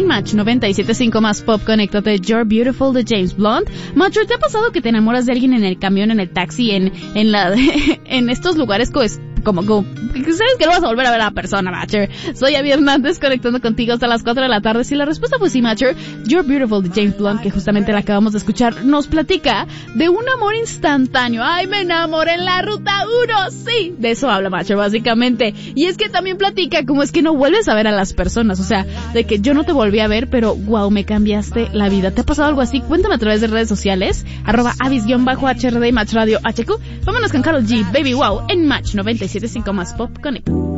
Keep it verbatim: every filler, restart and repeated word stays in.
Match noventa y siete punto cinco más Pop, conéctate. You're Beautiful de James Blunt. Macho, ¿te ha pasado que te enamoras de alguien en el camión, en el taxi, en en la en estos lugares pues, como, como sabes que no vas a volver a ver a la persona, Matcher? Soy Abby Hernández, conectando contigo hasta las cuatro de la tarde. Si la respuesta fue sí, Matcher, You're Beautiful de James Blunt, que justamente la acabamos de escuchar, nos platica de un amor instantáneo. ¡Ay, me enamoré en la ruta uno! Sí, de eso habla Matcher, básicamente. Y es que también platica cómo es que no vuelves a ver a las personas, o sea, de que yo no te volví a ver, pero wow, me cambiaste la vida. ¿Te ha pasado algo así? Cuéntame a través de redes sociales, arroba avis-hrd y Match Radio H Q. Vámonos con Karol G, Baby Wow, en Match noventa y siete punto cinco más Pop, conecta.